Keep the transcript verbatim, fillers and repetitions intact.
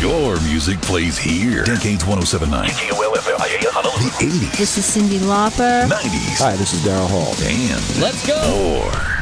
Your music plays here. Decades one oh seven point nine. K O L F M I A Honolulu. The eighties. This is Cyndi Lauper. nineties. Hi, this is Daryl Hall. And Let's go. more.